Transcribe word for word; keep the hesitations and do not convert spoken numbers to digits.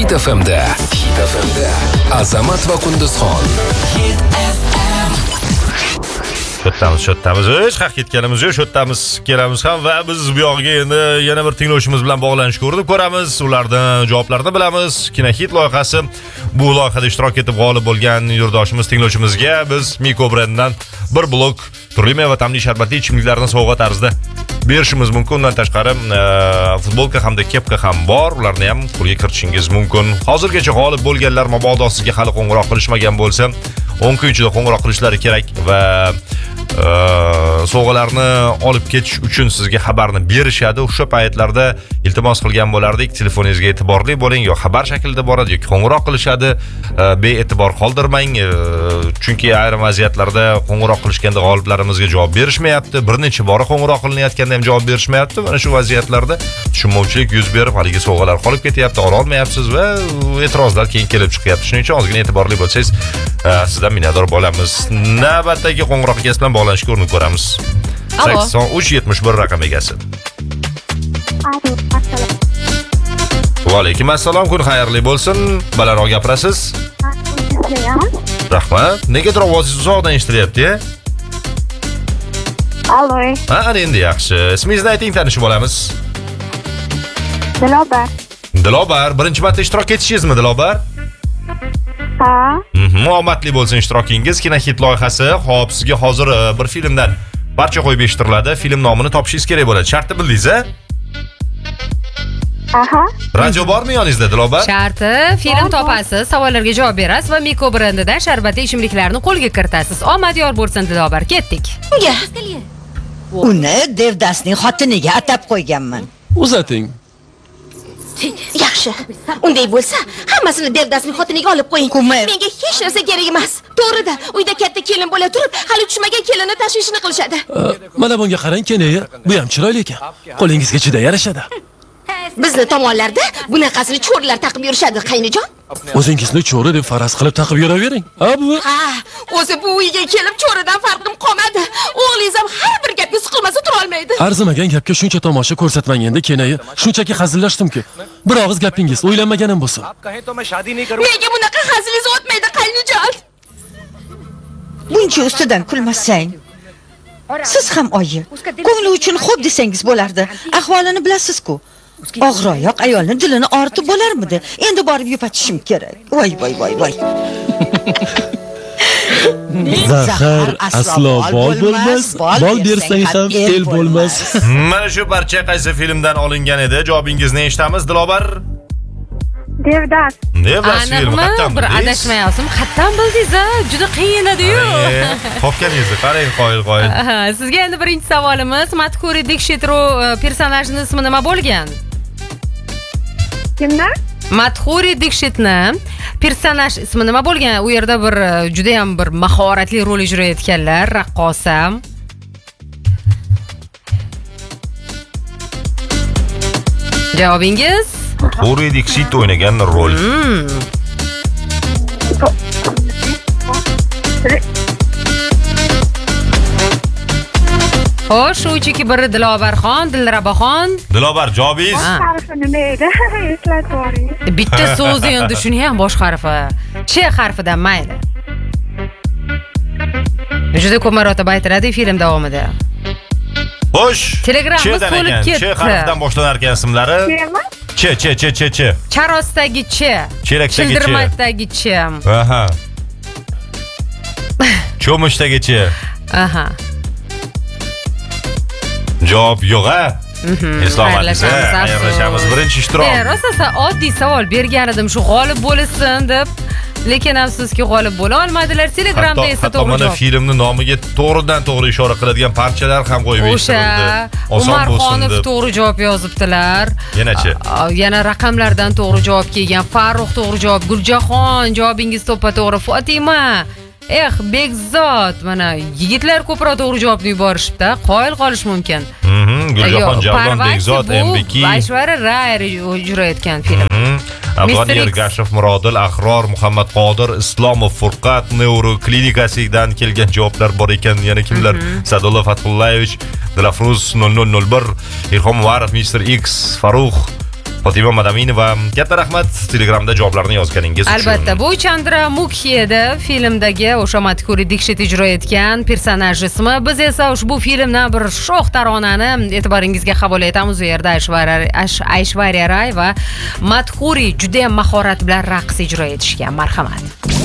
Hit F M'da. Hit F M'da Azamat va Qunduzxon. Hit F M. Sho'ttamiz, sho'ttamiz. Hech qayerga ketganimiz yo'q. Sho'ttamiz, kelamiz ham va biz bu yoqqa endi yana bir tinglovchimiz bilan bog'lanishga urinib ko'ramiz. Ulardan javoblarni bilamiz. Kinohit loyihasi bu loyihada ishtirok etib g'olib bo'lgan yurtdoshimiz tinglovchimizga biz Miko brendidan bir blok turli meva ta'mli sharbatli ichimliklarni sovg'a tarzida berishimiz mumkin. Undan tashqari futbolka hamda kepka ham bor. Ularni ham qo'lga kiritishingiz mumkin. Hozirgacha g'olib bo'lganlar mabodo sizga hali qo'ng'iroq qilishmagan bo'lsa, o'n kun ichida qo'ng'iroq qilishlari kerak va sovg'alarni olib ketish uchun sizga xabarni berishadi. O'sha paytlarda iltimos qilgan bo'lardik, telefoningizga e'tiborli bo'ling, yo xabar shaklida boradi yoki qo'ng'iroq qilishadi. Bee'tibor qoldirmang, chunki ayrim vaziyatlarda qo'ng'iroq qilishganda g'oliblarimizga javob berishmayapti. Bir necha bora qo'ng'iroq qilinayotganda ham javob berishmayapti. Mana shu vaziyatlarda tushunmovchilik yuz berib, haligi sovg'alar qolib ketyapti, ola olmayapsiz va e'tirozlar keyin kelib chiqyapti. Shuning uchun ozgina e'tiborli bo'lsangiz, sizdan minnatdor bo'lamiz. Navbatdagi qo'ng'iroq egasi bilan bog'lanishga urinib ko'ramiz. sakson uch yetmish bir raqam egasi. Va alaykum assalom, kun xayrli bo'lsin. Balandroq gapirasiz? Rahmat. Negadir ovozingiz uzoqdan eshitilyapti? Allo. Ha, ana endi yaxshi. Ismingizni ayting, tanishib olamiz. Dilobar. Dilobar, birinchi marta ishtirok etishingizmi, Dilobar? Ha. Mhm, omadli bo'lsin ishtirokingiz. Kinohit loyihasi. Xo'p, sizga hozir bir filmdan barcha qo'yib eshittiriladi. Film nomini topishingiz kerak bo'ladi. Shartni bildingiz, a? Aha. Radio bormi yoningizda, Dilobar? Sharti, film topasiz, savollarga javob berasiz va Miko brendidan sharbatli ichimliklarni qo'lga kiritasiz. Omad yor bo'lsin, Dilobar. Ketdik. Uni Devdasning xotiniga atab qo'yganman. Uzating. Yaxshi. Unday bo'lsa, hammasini Devdasning xotiniga olib qo'ying. Menga hech narsa kerak emas. To'g'rida, uyda katta kelin bo'la turib, hali tushmagan kelinni tashvishini qilishadi. Mana bunga qarang, kenayi. Bu ham chiroyli ekan. Qo'lingizga juda yarashadi. Bizni tomonlarda bunaqasini cho'rlar taqib yurishadi, qaynijon. O'zingizni cho'ri deb faraz qilib taqib yuravering. Ha, bu. Ha, o'zi bu uyga kelib cho'ridan farqim qolmadi. O'g'lingiz ham har bir gapga siqilmasa tura olmaydi. Arzimagan gapga shuncha tomosha ko'rsatmang endi, kenayi. Shunchaki hazillashdimki. Bir og'iz gapingiz o'ylanmaganim bo'lsin. Nega bunaqa hazilingiz o'tmaydi, qaynijon? Buncha ustidan kulmasang. Siz ham oyi, ko'ngli uchun xo'p desangiz bo'lardi. Ahvolini bilasiz-ku. Og'royoq ayolning dilini ortib bo'larmidi? Endi borib yupatishim kerak. Voy voy voy voy. Zahar aslo bol bo'lmas, bol bersang ham el bo'lmas. Mana shu parcha qaysi filmdan olingan edi? Javobingizni eshitamiz, Dilobar. Devdas. Devdas filmi qatdan bir adashmayapsizmi? Qatdan bildingiz-a? Juda qiyin edi-yu. Topganingizni qarang, qoyil qoyil. Sizga endi birinchi savolimiz, Madhuri Dixit personajining ismi nima bo'lgan? Kimda? Madhuri Dixitni personaj ismi nima bo'lgan? U yerda bir juda ham bir mahoratli rol ijro etganlar, raqqosa. Javobingiz? Madhuri Dixit o'ynagan rol. Xo'sh, u ichiki biri Dilobarxon, Dilrabaxon. Dilobar, javobingiz? Harfi nima edi? Eslatib oling. Bitta so'z endi shuni ham bosh harfi. Ch harfidan mayli. Juda ko'p marotaba aytiladi film davomida. Xo'sh. Telegrammiz to'lib ketdi. Ch harfidan boshlanar ekan ismlari. Ch, ch, ch, ch, ch. Charosdagi ch. Chelakdagi ch. Childirmakdagi ch. Aha. Cho'mishdagi ch. Aha. Javob yo'q-a? Islomatiza, xayrlashamiz. Birinchi ishtirok. Men rosa oddiy savol bergan edim, shu g'olib bo'lsin deb. Lekin afsuski g'olib bo'la olmadilar. Telegramda esa to'g'ri javob. Mana filmning nomiga to'g'ridan to'g'ri ishora qiladigan parchalar ham qo'yib eshittirildi. Umar Xonov to'g'ri javob yozibdilar. Yanachi? Yana raqamlardan to'g'ri javob kelgan. Farruh to'g'ri javob. Guljaxon javobingiz to'ppa-to'g'ri. Fatima Eh, Begzod, mana yigitlar ko'proq to'g'ri javobni yuborishibdi. Qoyil qolish mumkin. Mhm, Guljaxon Javlon, Begzod, M B K. Aishvara Ray ijro etgan film. Abdul Ergashev, Murodil, Ahror, Muhammad Qodir, Islomov, Furqat neuroklinikasidan kelgan javoblar bor ekan. Yana kimlar? Sadulla Fathullayevich, Dilafruz nol nol nol bir, Ilhom Muarraf, mister X, Farruh, Fotima Madaminova, katta rahmat Telegramda javoblarni yozganingiz uchun. Albatta, bu Chandra Mukhi edi, filmdagi o'sha Madhuri Dixit ijro etgan personaj ismi. Biz esa ushbu filmdan bir sho'x taronani e'tiboringizga havola etamiz. U yerda Aishwarya Rai va Madhuri juda ham mahorat bilan raqs ijro etishgan. Marhamat.